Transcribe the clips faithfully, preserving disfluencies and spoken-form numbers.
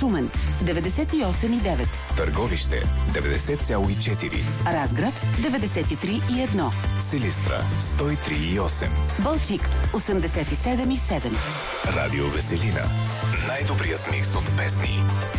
Шумен деветдесет и осем и девет, Търговище деветдесет цяло и четири, Разград деветдесет и три и едно, Силистра сто и три и осем, Балчик осемдесет и седем и седем. Радио Веселина. Най-добрият микс от песни.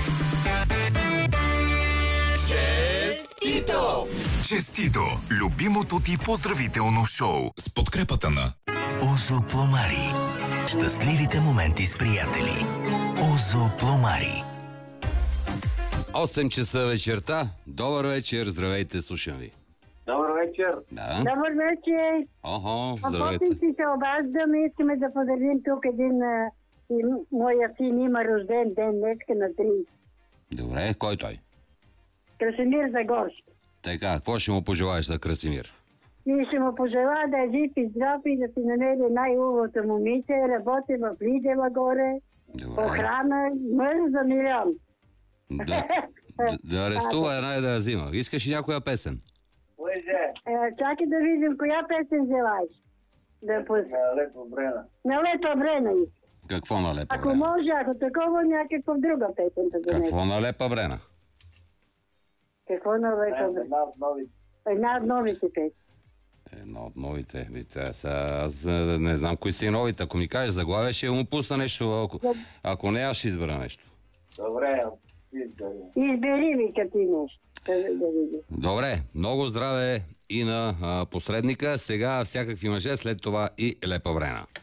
Честито! Честито! Любимото ти поздравително шоу с подкрепата на Озо Пломари. Щастливите моменти с приятели. Озо Пломари. осем часа вечерта. Добър вечер, здравейте, слушам ви. Добър вечер. Да. Добър вечер. Охо, А здравейте. после си се обаждаме, искаме да подарим тук един, а, и моя син има рожден ден днеска на тридесет. Добре, кой той? Красимир Загорски. Така, какво ще му пожелаеш за Красимир? И ще му пожелая да е жив и здрав и да си намери най-хубавото момиче, работи в Лидева горе, Добре. охрана, мъж за милион. Да, да, да арестува една и да я взима. Искаш ли някоя песен? Лъже. Е, чакай да видим коя песен желаеш. Да пусна. На Лепо Брена. На Лепа Брена иска. Какво налепа Ако Брена? може, ако такова, някаква друга песен да донесе. Какво налепа Брена? Какво на Лепа Брена? Една от новите. Една от новите песни. Едно от новите. Ви, тя, сега, аз не, не знам кои са и новите. Ако ми кажеш заглавие, ще му пусна нещо. Ако, ако не, аз ще избера нещо. Добре, избери. Избери ми като ти нещо. Да, да видим. Добре, много здраве и на а, посредника. Сега всякакви мъже, след това и Лепа Брена.